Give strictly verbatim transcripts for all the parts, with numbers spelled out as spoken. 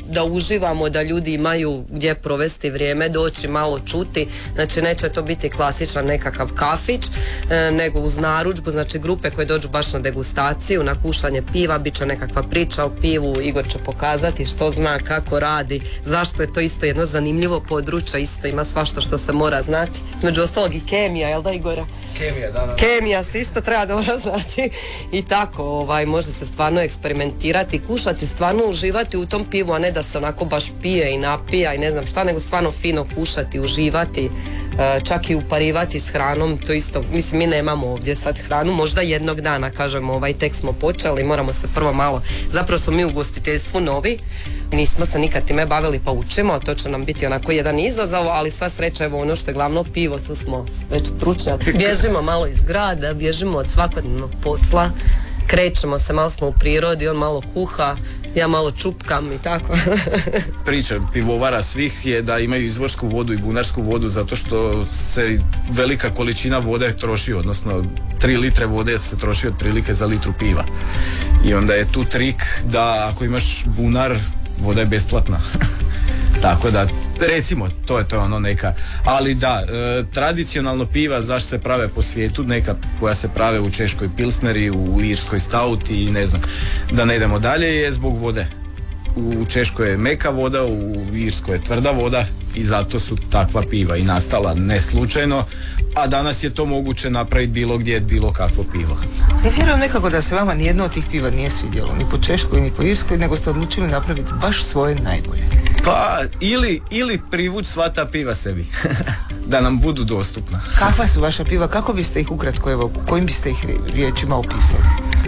da uživamo, da ljudi imaju gdje provesti vrijeme, doći malo čuti, znači neće to biti klasičan nekakav kafić, e, nego uz narudžbu, znači grupe koje dođu baš na degustaciju, na kušanje piva, bit će nekakva priča o pivu, Igor će pokazati što zna, kako radi, zašto je to isto jedno zanimljivo područje, isto ima svašta što se mora znati, među ostalog i kemija, jel da Igora? Kemija, da, da. Kemija se isto treba dobro znati i tako, ovaj, može se stvarno eksperimentirati, kušati, stvarno uživati u tom pivu, a ne da se onako baš pije i napija i ne znam šta, nego stvarno fino kušati, uživati, čak i uparivati s hranom, to isto, mislim mi nemamo ovdje sad hranu, možda jednog dana, kažemo, ovaj, tek smo počeli, moramo se prvo malo, zapravo smo mi u ugostiteljstvu novi, nismo se nikad time bavili pa učimo, to će nam biti onako jedan izazov, ali sva sreća, evo ono što je glavno pivo, tu smo već stručnjaci, bježimo malo iz grada, bježimo od svakodnevnog posla, krećemo se, malo smo u prirodi, on malo kuha, ja malo čupkam i tako. Priča pivovara svih je da imaju izvorsku vodu i bunarsku vodu zato što se velika količina vode troši, odnosno tri litre vode se troši otprilike za litru piva. I onda je tu trik da ako imaš bunar, voda je besplatna. Tako da, recimo, to je to ono neka, ali da, e, tradicionalno piva zašto se prave po svijetu, neka koja se prave u Češkoj pilsneri, u Irskoj stout i ne znam, da ne idemo dalje, je zbog vode. U Češkoj je meka voda, u Irskoj je tvrda voda i zato su takva piva i nastala ne slučajno, a danas je to moguće napraviti bilo gdje, bilo kakvo pivo. Ne vjerujem nekako da se vama nijedno od tih piva nije svidjelo, ni po Češkoj, ni po Irskoj, nego ste odlučili napraviti baš svoje najbolje. Pa, ili, ili privući sva ta piva sebi, da nam budu dostupna. Kakva su vaša piva, kako biste ih ukratko, evo, kojim biste ih riječima opisali?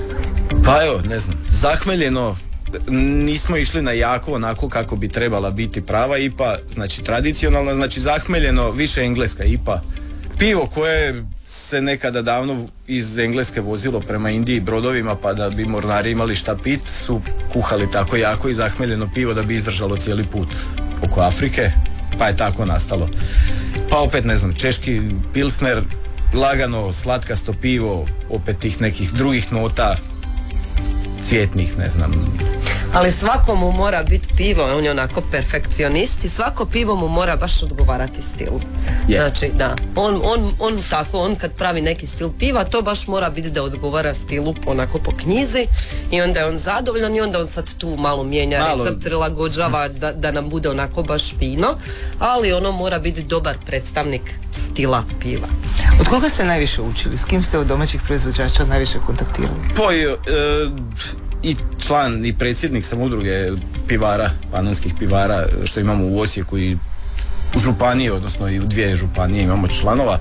Pa evo, ne znam, zahmeljeno, nismo išli na jako onako kako bi trebala biti prava I P A, znači tradicionalna, znači zahmeljeno, više engleska I P A. Pivo koje se nekada davno iz Engleske vozilo prema Indiji brodovima pa da bi mornari imali šta pit, su kuhali tako jako i zahmeljeno pivo da bi izdržalo cijeli put oko Afrike, pa je tako nastalo. Pa opet ne znam, češki pilsner, lagano, slatkasto pivo, opet tih nekih drugih nota, cvjetnih, ne znam. Ali svakomu mora biti pivo, on je onako perfekcionist i svako pivo mu mora baš odgovarati stilu. Yeah. Znači, da, on, on, on tako, on kad pravi neki stil piva, to baš mora biti da odgovara stilu onako po knjizi i onda je on zadovoljan i onda on sad tu malo mijenja malo. Recept, prilagođava da, da nam bude onako baš fino, ali ono mora biti dobar predstavnik stila piva. Od koga ste najviše učili? S kim ste od domaćih proizvođača najviše kontaktirali? Pa e, i član i predsjednik sam udruge pivara, panonskih pivara što imamo u Osijeku i u županiji, odnosno i u dvije županije imamo članova.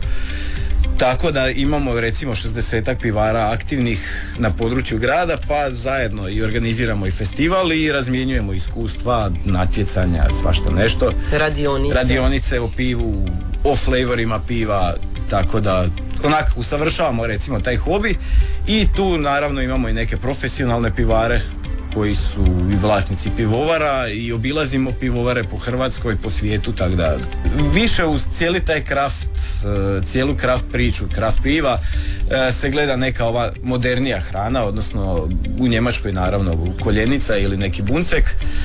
Tako da imamo recimo šezdesetak pivara aktivnih na području grada, pa zajedno i organiziramo i festival i razmjenjujemo iskustva, natjecanja, svašta nešto. Radionice. Radionice o pivu, o flavorima piva, tako da onak usavršavamo recimo taj hobi i tu naravno imamo i neke profesionalne pivare koji su i vlasnici pivovara i obilazimo pivovare po Hrvatskoj, po svijetu, tako da više uz cijeli taj kraft, cijelu kraft priču, kraft piva se gleda neka ova modernija hrana, odnosno u Njemačkoj naravno koljenica ili neki buncek,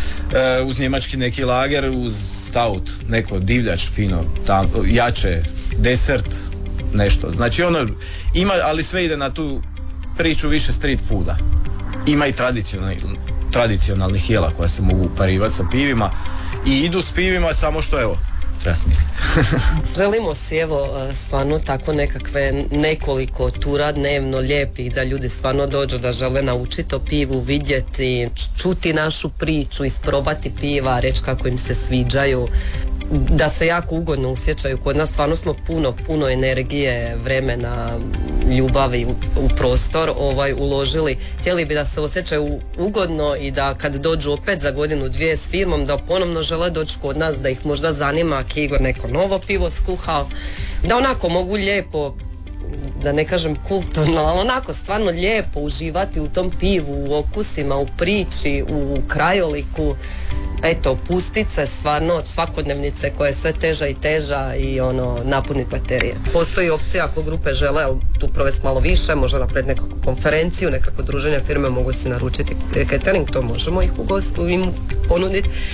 uz njemački neki lager, uz stout, neko divljač fino, tam, jače, desert, nešto. Znači ono ima, ali sve ide na tu priču više street fooda. Ima i tradicionalnih, tradicionalnih jela koja se mogu parivati sa pivima i idu s pivima, samo što evo, treba smisliti. Želimo si evo stvarno tako nekakve nekoliko tura dnevno lijepih da ljudi stvarno dođu da žele naučiti o pivu, vidjeti, čuti našu priču, isprobati piva, reći kako im se sviđaju, da se jako ugodno osjećaju kod nas. Stvarno smo puno, puno energije, vremena, ljubavi u, u prostor ovaj, uložili. Htjeli bi da se osjećaju ugodno i da kad dođu opet za godinu dvije s firmom da ponovno žele doći kod nas, da ih možda zanima ako je Igor neko novo pivo skuhao, da onako mogu lijepo, da ne kažem kulturno, ali onako stvarno lijepo uživati u tom pivu, u okusima, u priči, u krajoliku. Eto, pustit se stvarno od svakodnevnice koja je sve teža i teža i ono, napuniti baterije. Postoji opcija ako grupe žele tu provesti malo više, možda napraviti nekakvu konferenciju, nekakvo druženje firme, mogu se naručiti catering, to možemo ih u gostu im ponuditi.